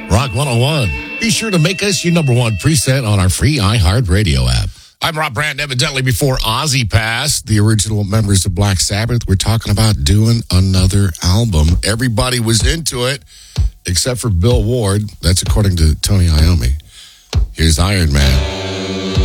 Rock 101. Be sure to make us your number one preset on our free iHeartRadio app. I'm Rob Brandt. Evidently, before Ozzy passed, the original members of Black Sabbath were talking about doing another album. Everybody was into it, except for Bill Ward. That's according to Tony Iommi. Here's Iron Man.